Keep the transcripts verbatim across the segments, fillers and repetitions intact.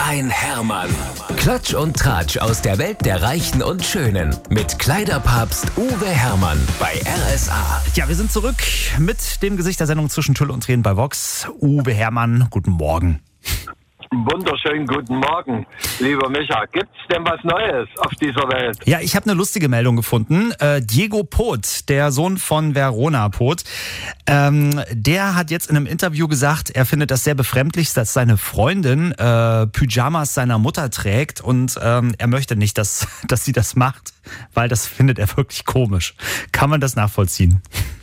ein Hermann. Klatsch und Tratsch aus der Welt der Reichen und Schönen. Mit Kleiderpapst Uwe Hermann bei R S A. Ja, wir sind zurück mit dem Gesicht der Sendung Zwischen Tüll und Tränen bei Vox. Uwe Hermann, guten Morgen. Wunderschönen guten Morgen, lieber Micha. Gibt's denn was Neues auf dieser Welt? Ja, ich habe eine lustige Meldung gefunden. Äh, Diego Poth, der Sohn von Verona Poth, ähm, der hat jetzt in einem Interview gesagt, er findet das sehr befremdlich, dass seine Freundin äh, Pyjamas seiner Mutter trägt und ähm, er möchte nicht, dass, dass sie das macht, weil das findet er wirklich komisch. Kann man das nachvollziehen?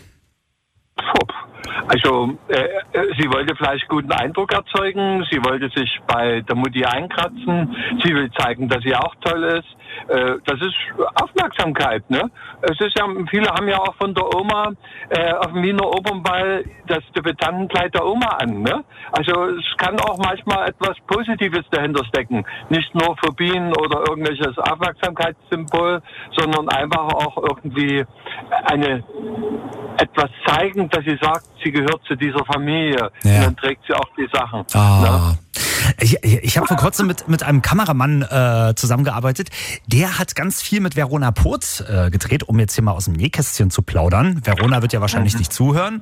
Puh. Also, äh, sie wollte vielleicht guten Eindruck erzeugen, sie wollte sich bei der Mutti einkratzen, sie will zeigen, dass sie auch toll ist. Äh, das ist Aufmerksamkeit, ne? Es ist ja, viele haben ja auch von der Oma äh, auf dem Wiener Opernball das Debütantenkleid der Oma an, ne? Also es kann auch manchmal etwas Positives dahinter stecken. Nicht nur Phobien oder irgendwelches Aufmerksamkeitssymbol, sondern einfach auch irgendwie eine etwas zeigen, dass sie sagt, sie gehört zu dieser Familie. Ja. Und dann trägt sie auch die Sachen. Ah. Ne? Ich, ich habe vor kurzem mit, mit einem Kameramann äh, zusammengearbeitet. Der hat ganz viel mit Verona Poth äh, gedreht, um jetzt hier mal aus dem Nähkästchen zu plaudern. Verona wird ja wahrscheinlich nicht zuhören.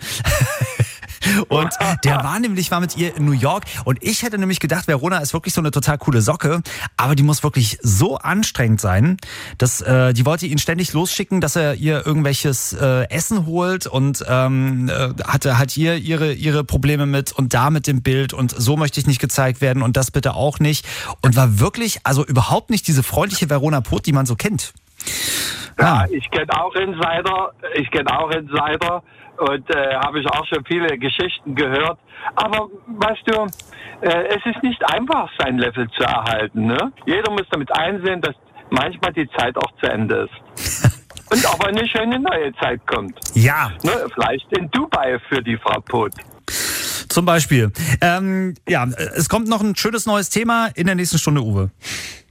Und der war nämlich, war mit ihr in New York und ich hätte nämlich gedacht, Verona ist wirklich so eine total coole Socke, aber die muss wirklich so anstrengend sein, dass äh, die wollte ihn ständig losschicken, dass er ihr irgendwelches äh, Essen holt und ähm, äh, hatte halt hier ihre ihre Probleme mit und da mit dem Bild und so möchte ich nicht gezeigt werden und das bitte auch nicht und war wirklich, also überhaupt nicht diese freundliche Verona Poth, die man so kennt. Ja, ich kenne auch Insider, ich kenne auch Insider und äh, habe ich auch schon viele Geschichten gehört. Aber weißt du, äh, es ist nicht einfach, sein Level zu erhalten. Ne? Jeder muss damit einsehen, dass manchmal die Zeit auch zu Ende ist. Und aber eine schöne neue Zeit kommt. Ja. Ne? Vielleicht in Dubai für die Frau Poth. Zum Beispiel. Ähm, ja, es kommt noch ein schönes neues Thema in der nächsten Stunde, Uwe.